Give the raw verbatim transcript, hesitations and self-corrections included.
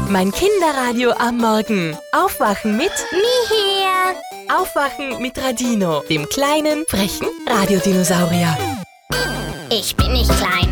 Mein Kinderradio am Morgen. Aufwachen mit Mihir. Aufwachen mit Radino, dem kleinen, frechen Radiodinosaurier. Ich bin nicht klein.